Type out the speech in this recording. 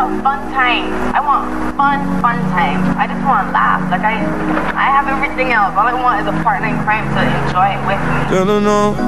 fun times. I want fun times. I just want to laugh. Like I have everything else. All I want is a partner in crime to enjoy it with me. Girl, I know